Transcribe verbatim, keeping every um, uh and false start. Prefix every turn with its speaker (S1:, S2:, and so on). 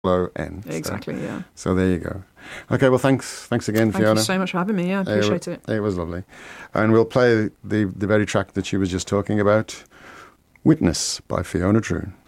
S1: O N.
S2: Exactly,
S1: so,
S2: yeah.
S1: So there you go. Okay, well, thanks thanks again,
S2: Thank
S1: Fiona.
S2: you so much for having me. Yeah, I appreciate
S1: it.
S2: It,
S1: it was lovely. And we'll play the, the very track that she was just talking about, Witness by Fiona Troon.